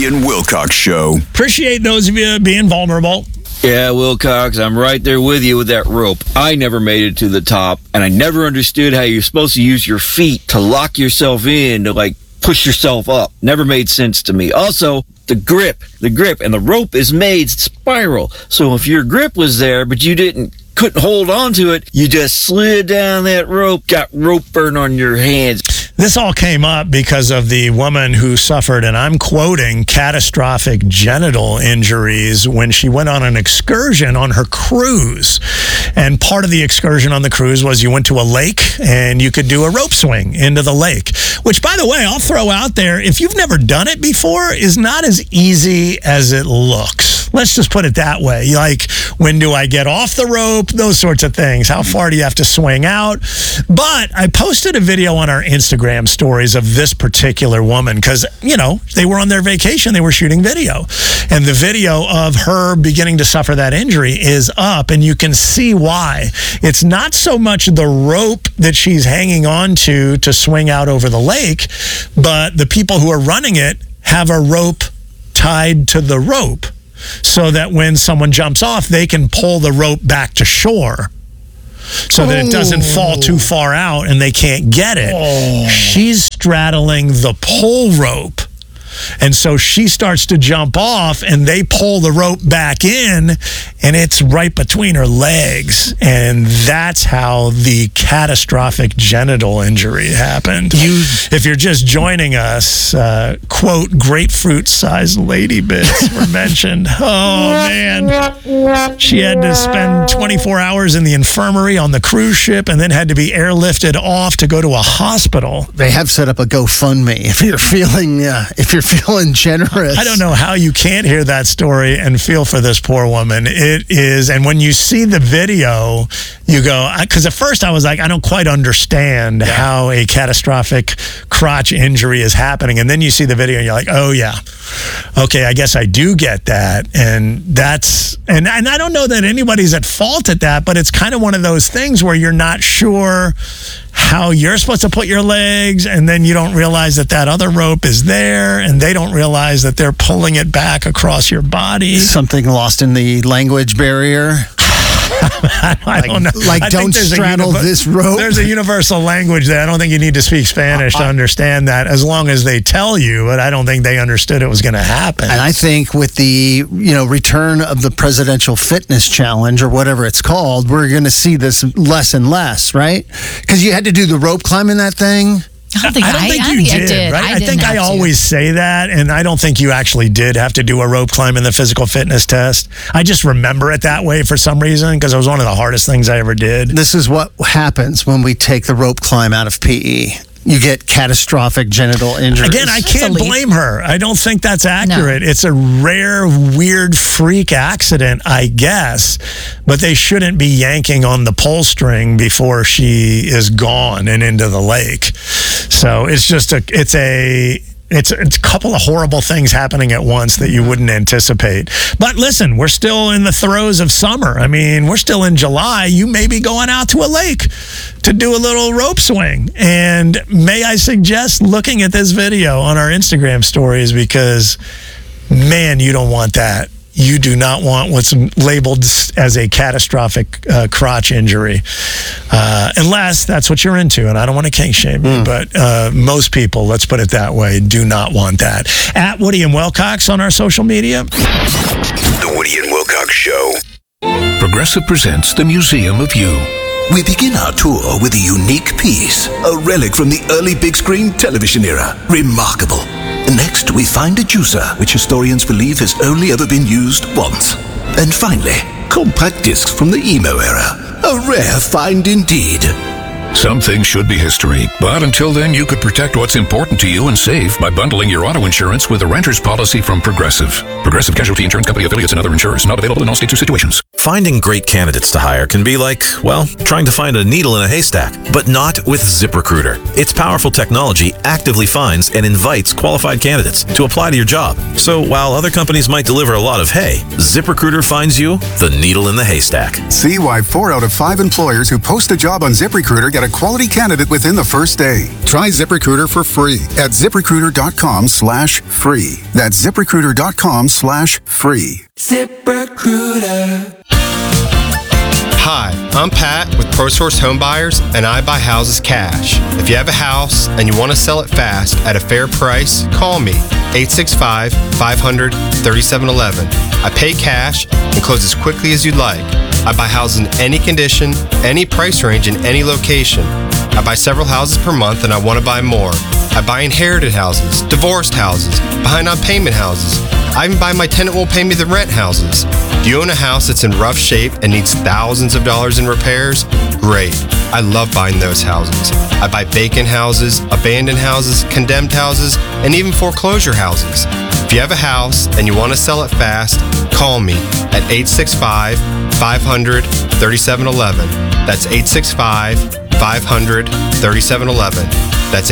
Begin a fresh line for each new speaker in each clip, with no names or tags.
Woody and Wilcox Show.
Appreciate those of you being vulnerable.
Yeah, Wilcox, I'm right there with you with that rope. I never made it to the top, and I never understood how you're supposed to use your feet to lock yourself in, to like push yourself up. Never made sense to me. Also, the grip, and the rope is made spiral. So if your grip was there, but you couldn't hold on to it, you just slid down that rope, got rope burn on your hands.
This all came up because of the woman who suffered, and I'm quoting, catastrophic genital injuries when she went on an excursion on her cruise. And part of the excursion on the cruise was you went to a lake and you could do a rope swing into the lake, which, by the way, I'll throw out there, if you've never done it before, is not as easy as it looks. Let's just put it that way. Like, when do I get off the rope? Those sorts of things. How far do you have to swing out? But I posted a video on our Instagram stories of this particular woman because, they were on their vacation. They were shooting video. And the video of her beginning to suffer that injury is up, and you can see why. It's not so much the rope that she's hanging on to swing out over the lake, but the people who are running it have a rope tied to the rope, so that when someone jumps off, they can pull the rope back to shore so that it doesn't fall too far out and they can't get it. She's straddling the pole rope. And so she starts to jump off, and they pull the rope back in, and it's right between her legs. And that's how the catastrophic genital injury happened. If you're just joining us, quote, grapefruit-sized lady bits were mentioned. Oh, man. She had to spend 24 hours in the infirmary on the cruise ship and then had to be airlifted off to go to a hospital.
They have set up a GoFundMe if you're feeling generous.
I don't know how you can't hear that story and feel for this poor woman. It is, and when you see the video, you go, because at first I was like, I don't quite understand how a catastrophic crotch injury is happening. And then you see the video and you're like, oh yeah, okay, I guess I do get that. And and I don't know that anybody's at fault at that, but it's kind of one of those things where you're not sure how you're supposed to put your legs, and then you don't realize that other rope is there, and they don't realize that they're pulling it back across your body.
Something lost in the language barrier.
I don't know.
Like, don't straddle this rope.
There's a universal language that I don't think you need to speak Spanish to understand that, as long as they tell you, but I don't think they understood it was going to happen.
And I think with the, return of the presidential fitness challenge, or whatever it's called, we're going to see this less and less, right? Because you had to do the rope climbing that thing.
I don't think you did. Right? I think I always say that, and I don't think you actually did have to do a rope climb in the physical fitness test. I just remember it that way for some reason, because it was one of the hardest things I ever did.
This is what happens when we take the rope climb out of PE. You get catastrophic genital injuries.
Again, I can't blame her. I don't think that's accurate. No. It's a rare, weird freak accident, I guess, but they shouldn't be yanking on the pull string before she is gone and into the lake. So it's just it's a couple of horrible things happening at once that you wouldn't anticipate. But listen, we're still in the throes of summer. I mean, we're still in July. You may be going out to a lake to do a little rope swing. And may I suggest looking at this video on our Instagram stories, because, man, you don't want that. You do not want what's labeled as a catastrophic crotch injury, unless that's what you're into. And I don't want to kink shame you, but most people, let's put it that way, do not want that. At Woody and Wilcox on our social media.
The Woody and Wilcox Show.
Progressive presents the Museum of You.
We begin our tour with a unique piece, a relic from the early big screen television era. Remarkable. Next, we find a juicer, which historians believe has only ever been used once. And finally, compact discs from the emo era. A rare find indeed.
Some things should be history, but until then, you could protect what's important to you and save by bundling your auto insurance with a renter's policy from Progressive. Progressive Casualty Insurance Company affiliates and other insurers. Not available in all states or situations.
Finding great candidates to hire can be like, well, trying to find a needle in a haystack, but not with ZipRecruiter. Its powerful technology actively finds and invites qualified candidates to apply to your job. So while other companies might deliver a lot of hay, ZipRecruiter finds you the needle in the haystack.
See why 4 out of 5 employers who post a job on ZipRecruiter get a quality candidate within the first day. Try ZipRecruiter for free at ZipRecruiter.com/free. That's ZipRecruiter.com/free.
ZipRecruiter. Hi, I'm Pat with ProSource Home Buyers, and I buy houses cash. If you have a house and you want to sell it fast at a fair price, call me, 865-500-3711. I pay cash and close as quickly as you'd like. I buy houses in any condition, any price range, in any location. I buy several houses per month and I want to buy more. I buy inherited houses, divorced houses, behind on payment houses. I even buy my tenant will pay me the rent houses. Do you own a house that's in rough shape and needs thousands of dollars in repairs? Great. I love buying those houses. I buy vacant houses, abandoned houses, condemned houses, and even foreclosure houses. If you have a house and you want to sell it fast, call me at 865-500-3711. That's 865-500-3711. That's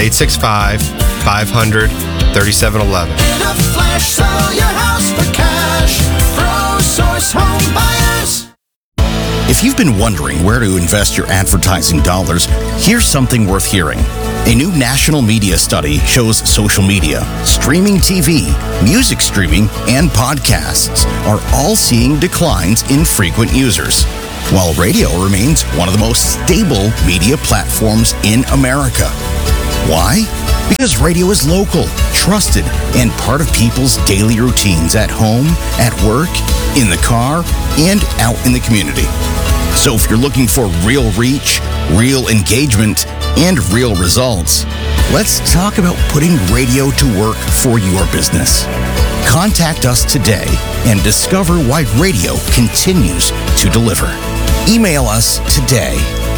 865-500-3711.
In a flash, sell your house for cash. ProSource Home Buyers.
If you've been wondering where to invest your advertising dollars, here's something worth hearing. A new national media study shows social media, streaming TV, music streaming, and podcasts are all seeing declines in frequent users, while radio remains one of the most stable media platforms in America. Why? Because radio is local, trusted, and part of people's daily routines at home, at work, in the car, and out in the community. So if you're looking for real reach, real engagement, and real results, let's talk about putting radio to work for your business. Contact us today and discover why radio continues to deliver. Email us today.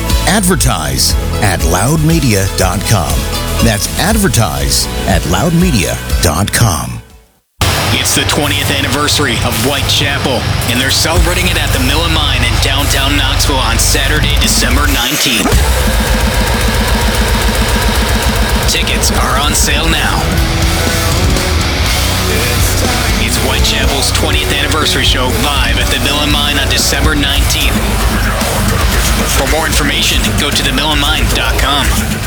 Advertise@loudmedia.com. That's advertise@loudmedia.com.
It's the 20th anniversary of Whitechapel, and they're celebrating it at the Mill and Mine in downtown Knoxville on Saturday, December 19th. Tickets are on sale now. It's Whitechapel's 20th anniversary show live at the Mill and Mine on December 19th. For more information, go to themillandmine.com.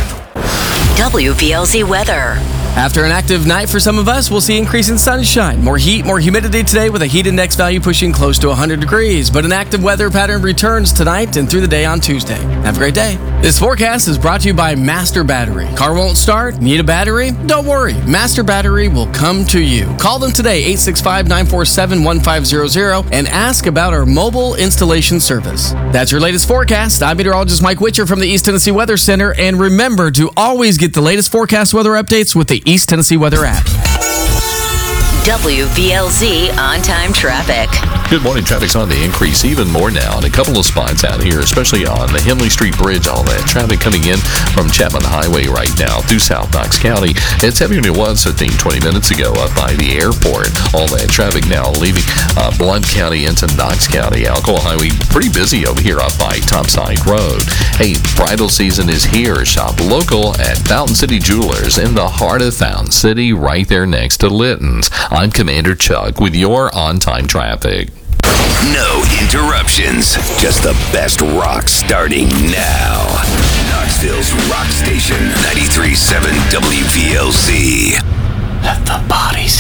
WVLZ weather.
After an active night for some of us, we'll see increasing sunshine. More heat, more humidity today with a heat index value pushing close to 100 degrees. But an active weather pattern returns tonight and through the day on Tuesday. Have a great day. This forecast is brought to you by Master Battery. Car won't start? Need a battery? Don't worry. Master Battery will come to you. Call them today, 865-947-1500, and ask about our mobile installation service. That's your latest forecast. I'm meteorologist Mike Witcher from the East Tennessee Weather Center. And remember to always get the latest forecast weather updates with the East Tennessee Weather app.
WVLZ on-time traffic.
Good morning. Traffic's on the increase even more now in a couple of spots out here, especially on the Henley Street Bridge. All that traffic coming in from Chapman Highway right now through South Knox County. It's heavier than it was 15-20 minutes ago up by the airport. All that traffic now leaving Blount County into Knox County. Alcoa Highway pretty busy over here up by Topside Road. Hey, bridal season is here. Shop local at Fountain City Jewelers in the heart of Fountain City, right there next to Litton's. I'm Commander Chuck with your on-time traffic.
No interruptions. Just the best rock starting now. Knoxville's Rock Station, 93.7 WVLZ.
Let the bodies